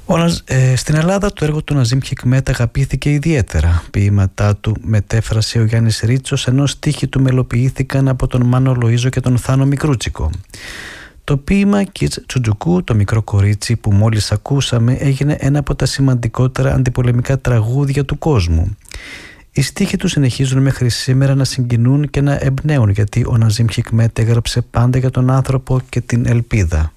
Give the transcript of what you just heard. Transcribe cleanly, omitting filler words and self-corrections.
Στην Ελλάδα το έργο του Ναζίμ Χικμέτ αγαπήθηκε ιδιαίτερα. Ποίηματά του μετέφρασε ο Γιάννης Ρίτσος, ενώ στίχοι του μελοποιήθηκαν από τον Μάνο Λοΐζο και τον Θάνο Μικρούτσικο. Το ποίημα Κιτς Τσουτζουκού, το μικρό κορίτσι που μόλις ακούσαμε, έγινε ένα από τα σημαντικότερα αντιπολεμικά τραγούδια του κόσμου. Οι στίχοι του συνεχίζουν μέχρι σήμερα να συγκινούν και να εμπνέουν, γιατί ο Ναζίμ Χικμέτ έγραψε πάντα για τον άνθρωπο και την ελπίδα.